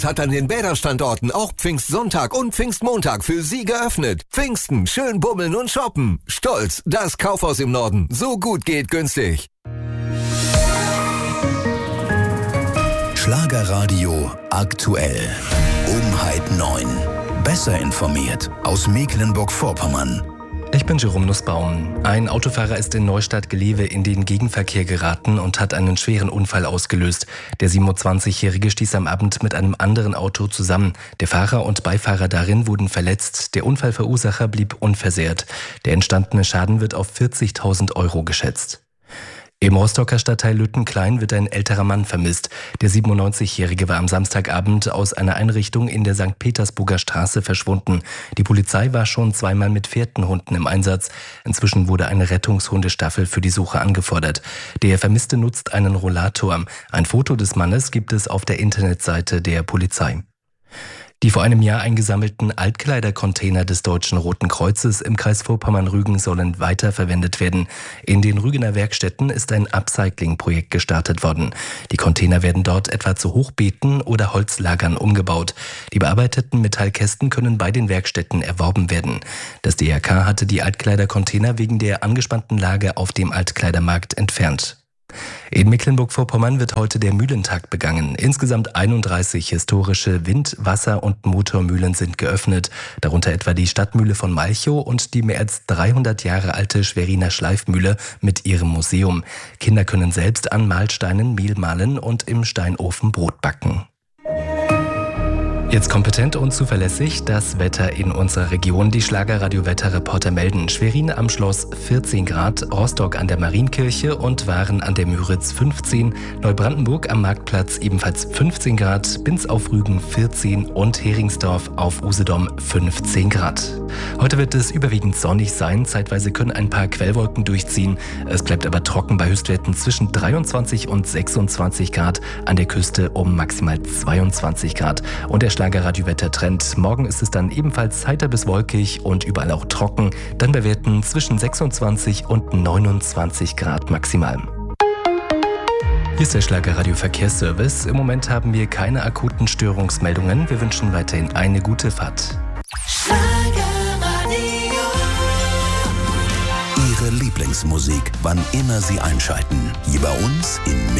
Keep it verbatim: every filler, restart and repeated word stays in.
hat an den Bäderstandorten auch Pfingstsonntag und Pfingstmontag für Sie geöffnet. Pfingsten, schön bummeln und shoppen. Stolz, das Kaufhaus im Norden. So gut geht günstig. Schlagerradio aktuell. Um halb neun. Besser informiert aus Mecklenburg-Vorpommern. Ich bin Jerome Nussbaum. Ein Autofahrer ist in Neustadt-Glewe in den Gegenverkehr geraten und hat einen schweren Unfall ausgelöst. Der siebenundzwanzigjährige stieß am Abend mit einem anderen Auto zusammen. Der Fahrer und Beifahrer darin wurden verletzt. Der Unfallverursacher blieb unversehrt. Der entstandene Schaden wird auf vierzigtausend Euro geschätzt. Im Rostocker Stadtteil Lüttenklein wird ein älterer Mann vermisst. Der siebenundneunzigjährige war am Samstagabend aus einer Einrichtung in der Sankt Petersburger Straße verschwunden. Die Polizei war schon zweimal mit Fährtenhunden im Einsatz. Inzwischen wurde eine Rettungshundestaffel für die Suche angefordert. Der Vermisste nutzt einen Rollator. Ein Foto des Mannes gibt es auf der Internetseite der Polizei. Die vor einem Jahr eingesammelten Altkleidercontainer des Deutschen Roten Kreuzes im Kreis Vorpommern-Rügen sollen weiterverwendet werden. In den Rügener Werkstätten ist ein Upcycling-Projekt gestartet worden. Die Container werden dort etwa zu Hochbeeten oder Holzlagern umgebaut. Die bearbeiteten Metallkästen können bei den Werkstätten erworben werden. Das D R K hatte die Altkleidercontainer wegen der angespannten Lage auf dem Altkleidermarkt entfernt. In Mecklenburg-Vorpommern wird heute der Mühlentag begangen. Insgesamt einunddreißig historische Wind-, Wasser- und Motormühlen sind geöffnet. Darunter etwa die Stadtmühle von Malchow und die mehr als dreihundert Jahre alte Schweriner Schleifmühle mit ihrem Museum. Kinder können selbst an Mahlsteinen Mehl mahlen und im Steinofen Brot backen. Jetzt kompetent und zuverlässig das Wetter in unserer Region. Die Schlagerradio-Wetterreporter melden: Schwerin am Schloss vierzehn Grad, Rostock an der Marienkirche und Waren an der Müritz fünfzehn, Neubrandenburg am Marktplatz ebenfalls fünfzehn Grad, Binz auf Rügen vierzehn und Heringsdorf auf Usedom fünfzehn Grad. Heute wird es überwiegend sonnig sein, zeitweise können ein paar Quellwolken durchziehen. Es bleibt aber trocken bei Höchstwerten zwischen dreiundzwanzig und sechsundzwanzig Grad, an der Küste um maximal zweiundzwanzig Grad. Und der Schlagerradio-Wettertrend: Morgen ist es dann ebenfalls heiter bis wolkig und überall auch trocken, dann bei Werten zwischen sechsundzwanzig und neunundzwanzig Grad maximal. Hier ist der Schlagerradio-Verkehrsservice. Im Moment haben wir keine akuten Störungsmeldungen. Wir wünschen weiterhin eine gute Fahrt. Ihre Lieblingsmusik, wann immer Sie einschalten. Hier bei uns in